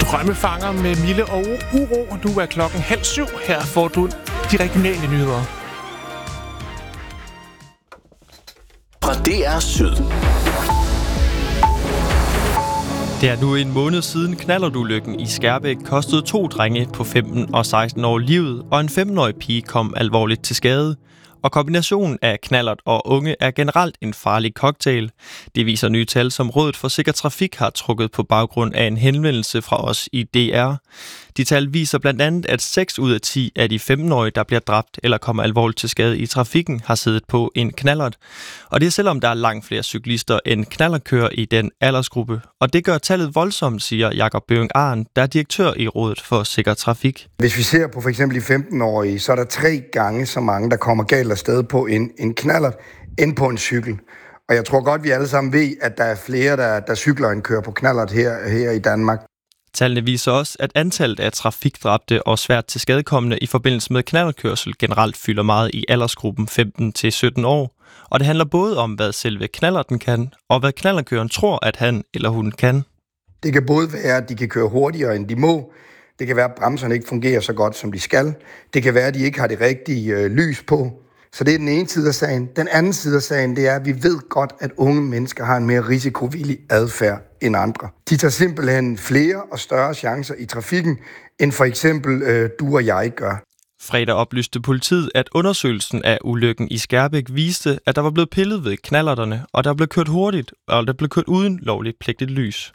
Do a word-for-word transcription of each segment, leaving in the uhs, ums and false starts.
Drømmefanger med Mille og Uro. Nu er klokken halv syv. Her får du de regionale nyheder. Fra D R Syd. Det er nu en måned siden knallertulykken i Skærbæk kostede to drenge på femten og seksten år livet, og en femten-årig pige kom alvorligt til skade. Og kombinationen af knallert og unge er generelt en farlig cocktail. Det viser nye tal, som Rådet for Sikker Trafik har trukket på baggrund af en henvendelse fra os i D R. De tal viser blandt andet, at seks ud af ti af de femten-årige, der bliver dræbt eller kommer alvorligt til skade i trafikken, har siddet på en knallert. Og det er selvom der er langt flere cyklister end knallertkører i den aldersgruppe. Og det gør tallet voldsomt, siger Jakob Bøving Arndt, der er direktør i Rådet for Sikker Trafik. Hvis vi ser på for eksempel de femten-årige, så er der tre gange så mange, der kommer galt afsted på en, en knallert end på en cykel. Og jeg tror godt, vi alle sammen ved, at der er flere, der, der cykler end kører på knallert her, her i Danmark. Tallene viser også, at antallet af trafikdræbte og svært til skadekommende i forbindelse med knallertkørsel generelt fylder meget i aldersgruppen femten til sytten år. Og det handler både om, hvad selve knallerten kan, og hvad knallertkøreren tror, at han eller hun kan. Det kan både være, at de kan køre hurtigere, end de må. Det kan være, at bremserne ikke fungerer så godt, som de skal. Det kan være, at de ikke har det rigtige øh, lys på. Så det er den ene side af sagen. Den anden side af sagen, det er, at vi ved godt, at unge mennesker har en mere risikovillig adfærd end andre. De tager simpelthen flere og større chancer i trafikken, end for eksempel øh, du og jeg gør. Fredag oplyste politiet, at undersøgelsen af ulykken i Skærbæk viste, at der var blevet pillet ved knallerterne, og der blev kørt hurtigt, og der blev kørt uden lovligt pligtigt lys.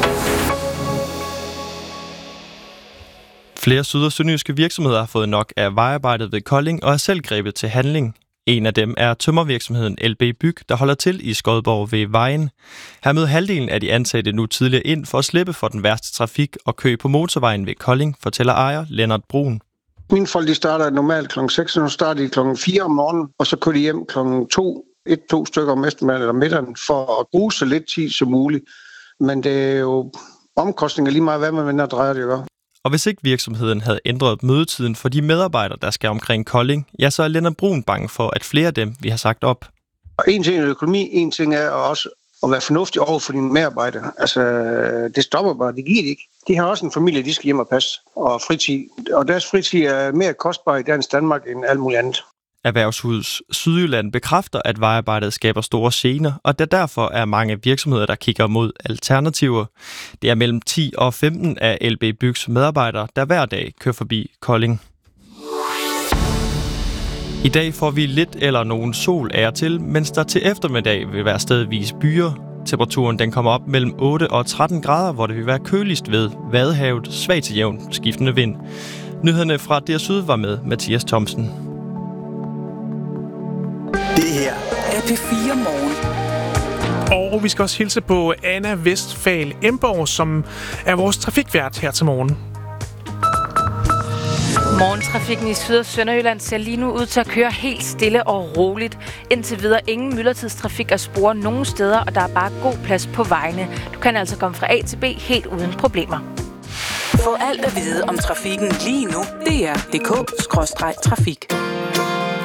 Flere syd- og sønderjyske virksomheder har fået nok af vejarbejdet ved Kolding og er selv grebet til handling. En af dem er tømmervirksomheden L B Byg, der holder til i Skodborg ved Vejen. Her møder halvdelen af de ansatte nu tidligere ind for at slippe for den værste trafik og kø på motorvejen ved Kolding, fortæller ejer Lennart Brun. Mine folk de starter normalt klokken seks, og nu starter de klokken fire om morgenen, og så kører de hjem klokken to, et, to stykker om eftermiddagen eller middagen for at bruge så lidt tid som muligt. Men det er jo omkostninger lige meget, hvad man vender og drejer det gør. Og hvis ikke virksomheden havde ændret mødetiden for de medarbejdere, der skal omkring Kolding, ja, så er Lennart Brun bange for, at flere af dem, vi har sagt op. Og en ting er økonomi, en ting er også at være fornuftig over for dine medarbejdere. Altså, det stopper bare, det giver det ikke. De har også en familie, de skal hjem og passe, og fritid. Og deres fritid er mere kostbar i dansk Danmark end alt muligt andet. Erhvervshus Sydjylland bekræfter, at vejarbejdet skaber store gener, og der derfor er mange virksomheder, der kigger mod alternativer. Det er mellem ti og femten af L B Bygs medarbejdere, der hver dag kører forbi Kolding. I dag får vi lidt eller nogen sol af og til, mens der til eftermiddag vil være stedvis byer. Temperaturen den kommer op mellem otte og tretten grader, hvor det vil være køligst ved Vadehavet, svag til jævn skiftende vind. Nyhederne fra D R Syd var med Mathias Thomsen. Det her er P fire Morgen. Og vi skal også hilse på Anna Vestfal Emborg, som er vores trafikvært her til morgen. Morgentrafikken i Syd- og Sønderjylland ser lige nu ud til at køre helt stille og roligt. Indtil videre ingen myldretidstrafik at spore nogen steder, og der er bare god plads på vejene. Du kan altså komme fra A til B helt uden problemer. Få alt at vide om trafikken lige nu. D R punktum d k skråstreg trafik.